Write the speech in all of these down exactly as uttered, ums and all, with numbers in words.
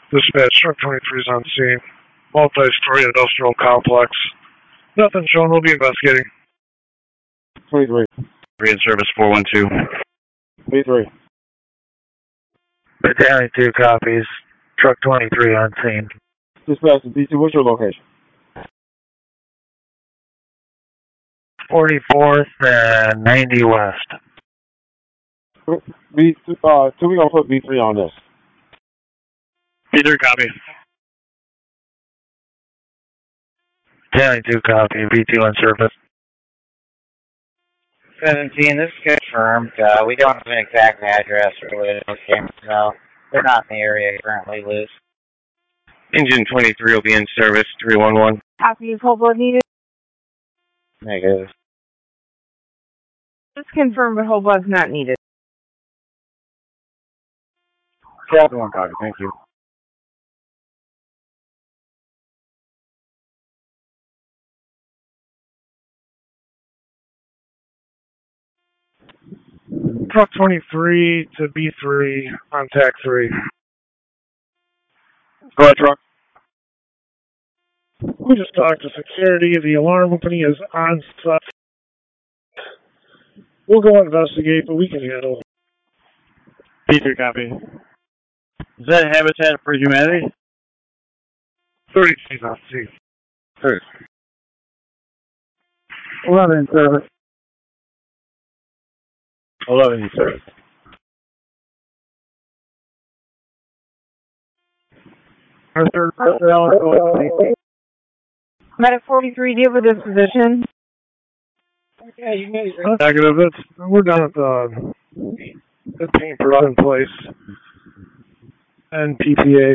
Dispatch, truck twenty-three is on scene. Multi-story industrial complex. Nothing shown, we'll be investigating. twenty-three. three in service, four one two. twenty-three. Battalion two copies. Truck twenty-three on scene. Dispatch to B two, what's your location? forty-fourth and ninety West. B two, uh, two, we gonna put B three on this. B three copy. Battalion two copy. B two on surface. seventeen, this is confirmed. Uh, we don't have an exact address related to those cameras, no. They're not in the area currently, Liz. Engine twenty-three will be in service, three one one. Copy, full blood needed. Negative. Just confirm, but whole blood's not needed. Captain one copy, thank you. Truck twenty-three to B three on tack three. Go ahead, truck. We just talked to security. The alarm company is on site. We'll go investigate, but we can handle it. B three copy. Is that Habitat for Humanity? thirty-three on scene. First. eleven in service. eleven in service. Our third personnel is going. Medic forty-three, do you have a disposition? Yeah, you guys are negative. It's, we're down at the, the paint production place. And P P A.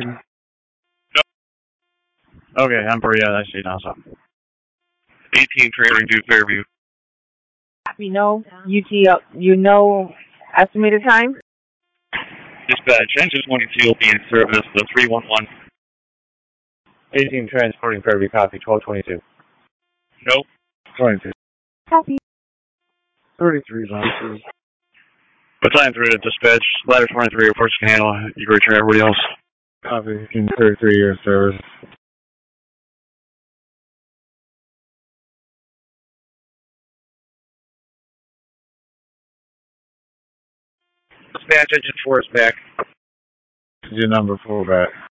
Okay, I'm pretty, yeah, I see now, so. eighteen trailing to Fairview. We know U T, you know estimated time? Dispatch, engine twenty-two will be in service, the three one one. eighteen transporting Fairview, copy, twelve twenty-two. Nope. twenty-two. Copy. thirty-three is on scene. Battalion three to dispatch, ladder twenty-three reports can handle. You can return everybody else. Copy, in thirty-three years service. Dispatch, engine four is back. Your number four back.